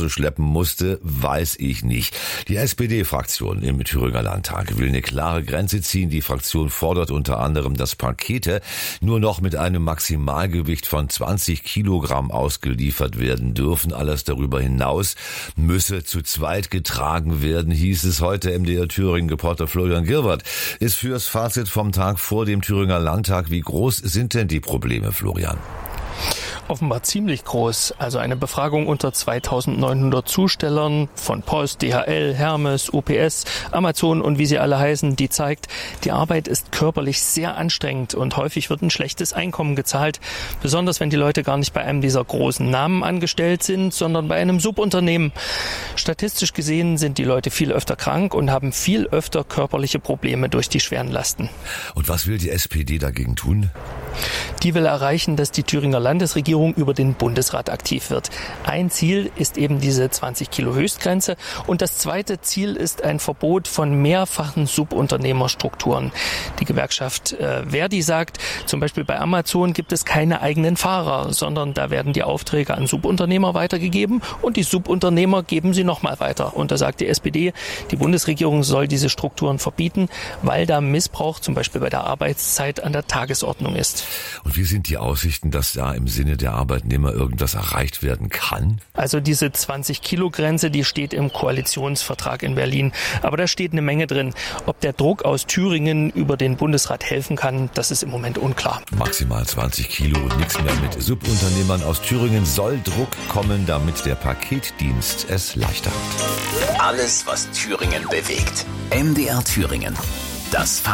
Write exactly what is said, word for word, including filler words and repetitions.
Hause schleppen musste, weiß ich nicht. Die S P D-Fraktion im Thüringer Landtag will eine klare Grenze ziehen. Die Fraktion fordert unter anderem, dass Pakete nur noch mit einem Maximalgewicht von zwanzig Kilogramm ausgeliefert werden dürfen. Alles darüber hinaus müsse zu zweit getragen werden, hieß es heute. M D R Thüringen-Reporter Florian Girwart ist fürs Fazit vom Tag vor dem Thüringer Landtag. Wie groß sind denn die Probleme, Florian? Offenbar ziemlich groß. Also eine Befragung unter zweitausendneunhundert Zustellern von Post, D H L, Hermes, U P S, Amazon und wie sie alle heißen, die zeigt, die Arbeit ist körperlich sehr anstrengend und häufig wird ein schlechtes Einkommen gezahlt. Besonders wenn die Leute gar nicht bei einem dieser großen Namen angestellt sind, sondern bei einem Subunternehmen. Statistisch gesehen sind die Leute viel öfter krank und haben viel öfter körperliche Probleme durch die schweren Lasten. Und was will die S P D dagegen tun? Die will erreichen, dass die Thüringer Landesregierung über den Bundesrat aktiv wird. Ein Ziel ist eben diese zwanzig Kilo Höchstgrenze und das zweite Ziel ist ein Verbot von mehrfachen Subunternehmerstrukturen. Die Gewerkschaft äh, Verdi sagt, zum Beispiel bei Amazon gibt es keine eigenen Fahrer, sondern da werden die Aufträge an Subunternehmer weitergegeben und die Subunternehmer geben sie nochmal weiter. Und da sagt die S P D, die Bundesregierung soll diese Strukturen verbieten, weil da Missbrauch zum Beispiel bei der Arbeitszeit an der Tagesordnung ist. Und wie sind die Aussichten, dass da im Sinne der Arbeitnehmer irgendwas erreicht werden kann? Also diese zwanzig Kilo Grenze, die steht im Koalitionsvertrag in Berlin. Aber da steht eine Menge drin. Ob der Druck aus Thüringen über den Bundesrat helfen kann, das ist im Moment unklar. Maximal zwanzig Kilo und nichts mehr mit Subunternehmern aus Thüringen. Soll Druck kommen, damit der Paketdienst es leichter hat. Alles, was Thüringen bewegt. M D R Thüringen. Das